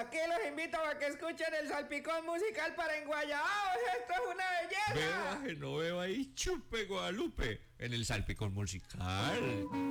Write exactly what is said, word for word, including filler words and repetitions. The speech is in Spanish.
Aquí los invito a que escuchen el Salpicón Musical para Enguayabados. ¡Esto es una belleza! Vea, no veo ahí, chupe Guadalupe, en el Salpicón Musical.